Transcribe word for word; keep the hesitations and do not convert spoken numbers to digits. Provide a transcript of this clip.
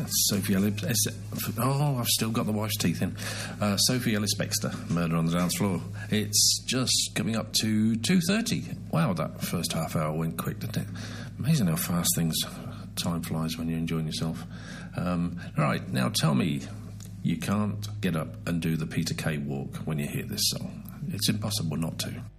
Sophie Ellis. Oh, I've still got the wife's teeth in. Uh, Sophie Ellis Bextor, Murder on the Dance Floor. It's just coming up to two thirty. Wow, that first half hour went quick, didn't it? Amazing how fast things, time flies when you're enjoying yourself. Um, all right, now tell me, you can't get up and do the Peter Kay walk when you hear this song. It's impossible not to.